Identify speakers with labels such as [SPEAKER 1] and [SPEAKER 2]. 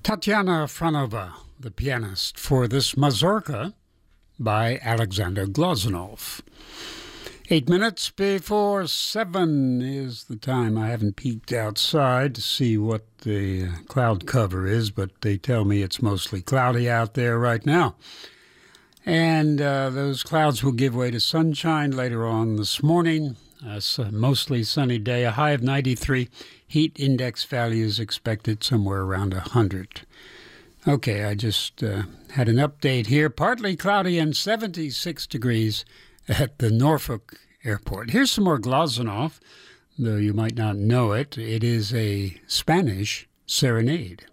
[SPEAKER 1] Tatiana Franova, the pianist, for this mazurka by Alexander Glazunov. 8 minutes before 7 is the time. I haven't peeked outside to see what the cloud cover is, but they tell me it's mostly cloudy out there right now. And those clouds will give way to sunshine later on this morning. Mostly sunny day, a high of 93. Heat index values expected somewhere around 100. Okay, I just had an update here. Partly cloudy and 76 degrees at the Norfolk Airport. Here's some more Glazunov, though you might not know it. It is a Spanish serenade.